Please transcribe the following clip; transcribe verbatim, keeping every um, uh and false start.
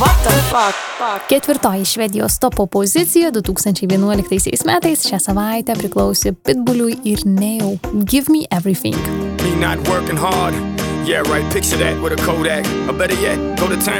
What the fuck? fuck? Ketvirtoji Švedijos topo pozicija du tūkstančiai vienuoliktaisiais metais šią savaitę priklausė Pitbullui ir Neo. Give me everything. Me not working hard. Yeah, right, picture that with a Kodak. Or better yet, go to town.